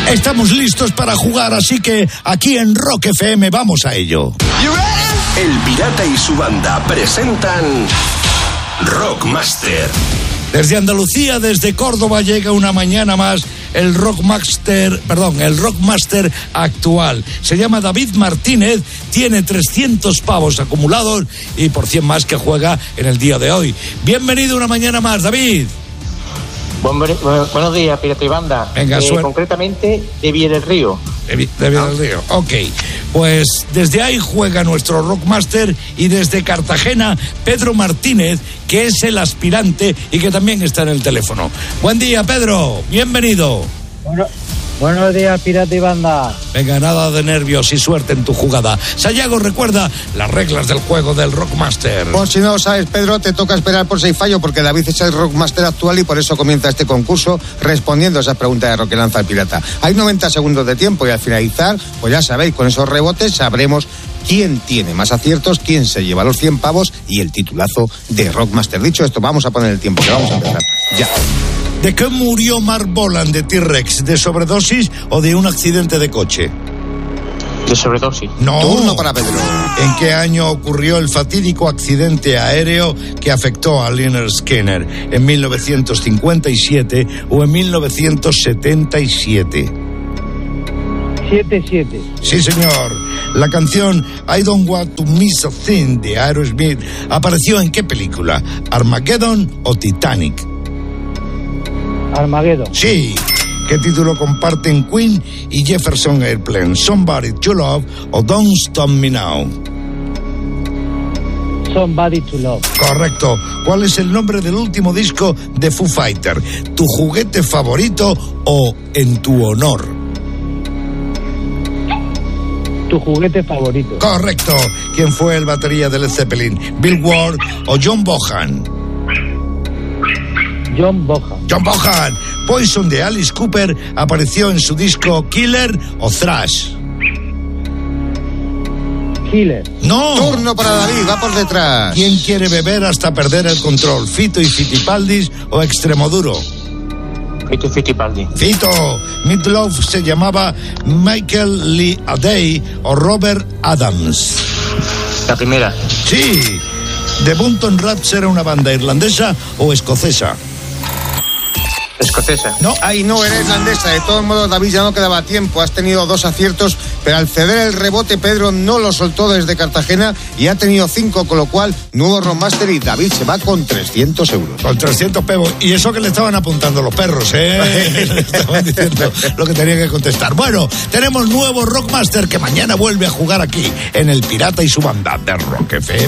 Estamos listos para jugar, así que aquí en Rock FM vamos a ello. El Pirata y su banda presentan Rockmaster. Desde Andalucía, desde Córdoba, llega una mañana más el Rockmaster actual. Se llama David Martínez, tiene 300 pavos acumulados y por 100 más que juega en el día de hoy. Bienvenido una mañana más, David. Buenos días, Pirata y banda. Venga, concretamente de Viera del Río. De Viera del Río, ok. Pues desde ahí juega nuestro Rockmaster y desde Cartagena, Pedro Martínez, que es el aspirante y que también está en el teléfono. Buen día, Pedro, bienvenido. Buenos días, Pirata y banda. Venga, nada de nervios y suerte en tu jugada. Sayago, recuerda las reglas del juego del Rockmaster. Por si no lo sabes, Pedro, te toca esperar por 6 fallos porque David es el Rockmaster actual y por eso comienza este concurso respondiendo a esas preguntas de Rock que lanza el pirata. Hay 90 segundos de tiempo y al finalizar, pues ya sabéis, con esos rebotes sabremos quién tiene más aciertos, quién se lleva los 100 pavos y el titulazo de Rockmaster. Dicho esto, vamos a poner el tiempo, que vamos a empezar ya. ¿De qué murió Mark Bolan de T-Rex? ¿De sobredosis o de un accidente de coche? De sobredosis. No. Turno para Pedro. ¿En qué año ocurrió el fatídico accidente aéreo que afectó a Lynyrd Skynyrd? ¿En 1957 o en 1977? 7-7. Sí, señor. La canción I Don't Want to Miss a Thing de Aerosmith apareció ¿en qué película? ¿Armageddon o Titanic? Armageddon. Sí. ¿Qué título comparten Queen y Jefferson Airplane? Somebody to Love o Don't Stop Me Now. Somebody to Love. Correcto. ¿Cuál es el nombre del último disco de Foo Fighter? ¿Tu juguete favorito o En tu honor? Tu juguete favorito. Correcto. ¿Quién fue el batería de Led Zeppelin? ¿Bill Ward o John Bonham? John Bonham. John Bonham. Poison de Alice Cooper apareció en su disco Killer o Thrash. Killer. No. Turno para David, va por detrás. ¿Quién quiere beber hasta perder el control? ¿Fito y Fitipaldis o Extremoduro? Fito y Fitipaldi. Fito. Meatloaf se llamaba Michael Lee Adey o Robert Adams. La primera. Sí. ¿The Bunton Rats era una banda irlandesa o escocesa? Escocesa. No. Ay, no, era irlandesa. De todos modos, David, ya no quedaba tiempo. Has tenido 2 aciertos, pero al ceder el rebote, Pedro no lo soltó desde Cartagena y ha tenido 5, con lo cual, nuevo Rockmaster y David se va con 300 euros. Con 300 pavos. Y eso que le estaban apuntando los perros, ¿eh? Le estaban diciendo lo que tenía que contestar. Bueno, tenemos nuevo Rockmaster que mañana vuelve a jugar aquí, en El Pirata y su banda de Rock FM.